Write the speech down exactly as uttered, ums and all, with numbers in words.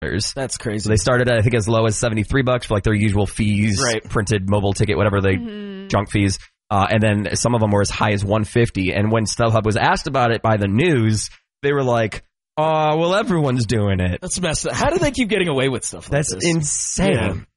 dollars. That's crazy. So they started at, I think, as low as seventy-three bucks for like their usual fees, right. printed mobile ticket, whatever they Mm-hmm. junk fees. Uh, and then some of them were as high as one hundred fifty dollars. And when StubHub was asked about it by the news, they were like, oh, well, everyone's doing it. That's messed up. How do they keep getting away with stuff like That's this? insane. Yeah.